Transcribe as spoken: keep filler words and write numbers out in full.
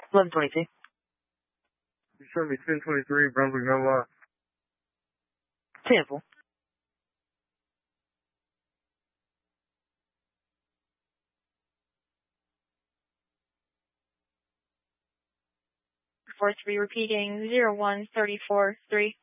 eleven twenty-two. You showed me ten twenty-three, Brunswick, no lot. Temple. four three repeating zero one thirty-four three.